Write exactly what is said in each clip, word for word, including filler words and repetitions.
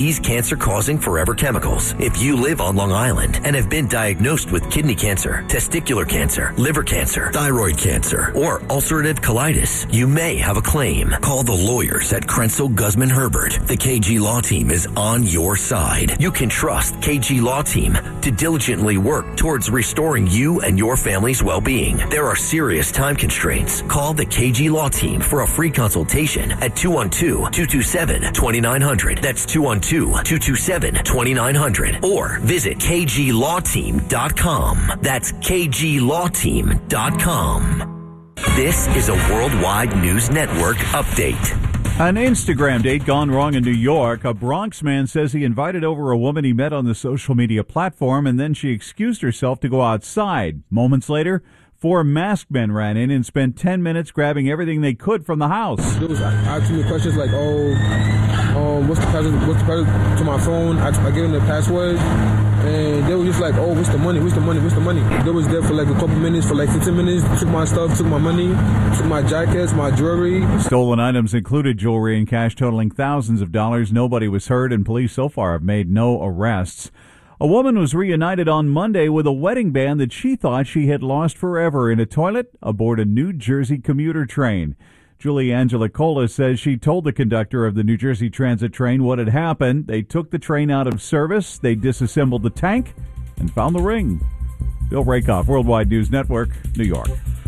These cancer-causing forever chemicals. If you live on Long Island and have been diagnosed with kidney cancer, testicular cancer, liver cancer, thyroid cancer, or ulcerative colitis, you may have a claim. Call the lawyers at Krenzel Guzman Herbert. The K G Law Team is on your side. You can trust K G Law Team to diligently work towards restoring you and your family's well-being. There are serious time constraints. Call the K G Law Team for a free consultation at two one two, two two seven, two nine zero zero. That's two one two, two two seven, two nine zero zero. Or visit k g law team dot com. That's k g law team dot com. This is a Worldwide News Network update. An Instagram date gone wrong in New York. A Bronx man says he invited over a woman he met on the social media platform, and then she excused herself to go outside. Moments later, four masked men ran in and spent ten minutes grabbing everything they could from the house. They was asking me questions like, oh, um, what's the password, what's the password to my phone? I, I gave them the password, and they were just like, oh, what's the money, what's the money, what's the money? They was there for like a couple minutes, for like fifteen minutes, took my stuff, took my money, took my jackets, my jewelry. Stolen items included jewelry and cash totaling thousands of dollars. Nobody was hurt, and police so far have made no arrests. A woman was reunited on Monday with a wedding band that she thought she had lost forever in a toilet aboard a New Jersey commuter train. Julie Angela Cola says she told the conductor of the New Jersey Transit train what had happened. They took the train out of service, they disassembled the tank, and found the ring. Bill Rakoff, Worldwide News Network, New York.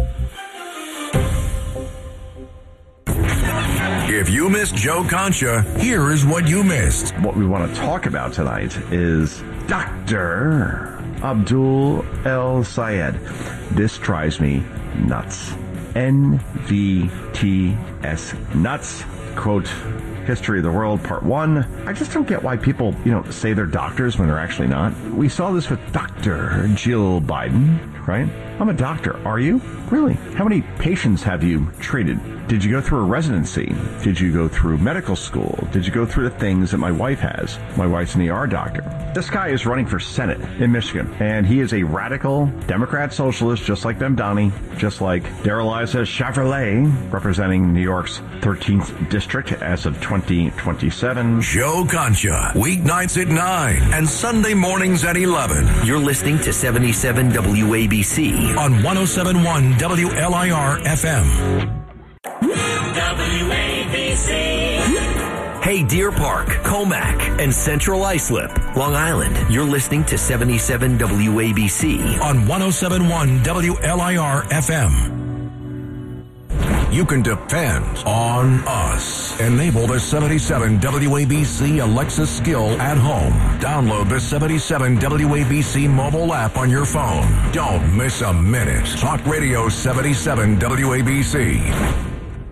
If you missed Joe Concha, here is what you missed. What we want to talk about tonight is Doctor Abdul El Sayed. This drives me nuts. N V T S, nuts. Quote, History of the World, Part one. I just don't get why people, you know, say they're doctors when they're actually not. We saw this with Doctor Jill Biden, right? I'm a doctor. Are you? Really? How many patients have you treated? Did you go through a residency? Did you go through medical school? Did you go through the things that my wife has? My wife's an E R doctor. This guy is running for Senate in Michigan, and he is a radical Democrat socialist, just like Memdani, just like Darrell-Issa Chevrolet, representing New York's thirteenth district as of twenty twenty-seven. Joe Concha, weeknights at nine and Sunday mornings at eleven. You're listening to seventy-seven W A B C on one oh seven point one W L I R F M. W A B C. Hey, Deer Park, Comac, and Central Islip, Long Island. You're listening to seventy-seven W A B C on one oh seven point one W L I R F M. You can depend on us. Enable the seventy-seven W A B C Alexa skill at home. Download the seventy-seven W A B C mobile app on your phone. Don't miss a minute. Talk Radio seventy-seven W A B C.